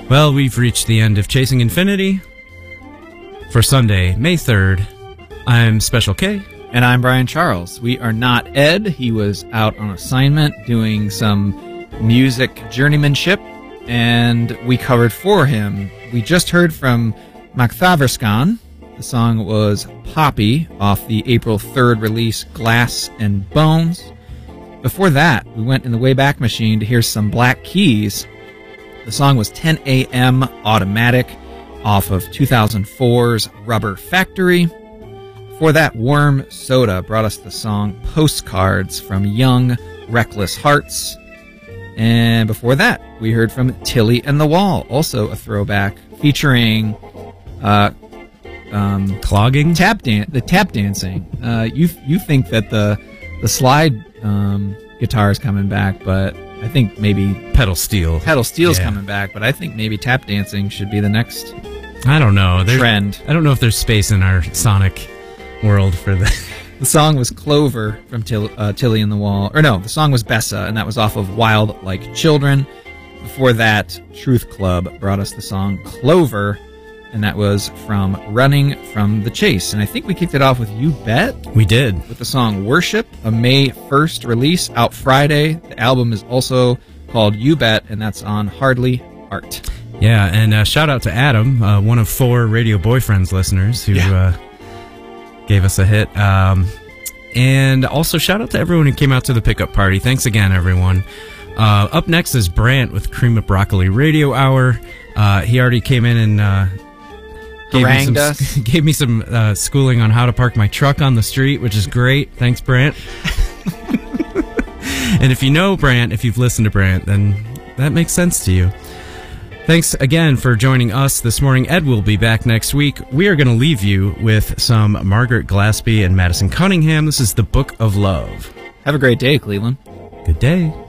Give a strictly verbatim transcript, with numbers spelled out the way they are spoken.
Well, we've reached the end of Chasing Infinity for Sunday, May third. I'm Special K. And I'm Brian Charles. We are not Ed. He was out on assignment doing some music journeymanship, and we covered for him. We just heard from Macthaverskan. The song was Poppy off the April third release Glass and Bones. Before that, we went in the Wayback Machine to hear some Black Keys. The song was ten a.m. Automatic off of two thousand four's Rubber Factory. Before that, Worm Soda brought us the song Postcards from Young Reckless Hearts. And before that, we heard from Tilly and the Wall, also a throwback, featuring uh, um, Clogging? Tap dan- the tap dancing. Uh, you you think that the the slide um, guitar is coming back, but I think maybe Pedal Steel. Pedal Steel's Yeah. coming back, but I think maybe tap dancing should be the next I don't know. There, trend. I don't know if there's space in our Sonic world for that. The song was Clover from Till, uh, Tilly and the Wall. Or no, the song was Bessa, and that was off of Wild Like Children. Before that, Truth Club brought us the song Clover, and that was from Running from the Chase. And I think we kicked it off with You Bet, We did. with the song Worship, a May first release, out Friday. The album is also called You Bet, and that's on Hardly Art. Yeah, and uh, shout out to Adam, uh, one of four Radio Boyfriends listeners who Yeah. uh, gave us a hit. Um, and also shout out to everyone who came out to the pickup party. Thanks again, everyone. Uh, up next is Brant with Cream of Broccoli Radio Hour. Uh, he already came in and uh, gave, me Harangued some, us. gave me some uh, schooling on how to park my truck on the street, which is great. Thanks, Brant. And if you know Brant, if you've listened to Brant, then that makes sense to you. Thanks again for joining us this morning. Ed will be back next week. We are going to leave you with some Margaret Glaspie and Madison Cunningham. This is The Book of Love. Have a great day, Cleveland. Good day.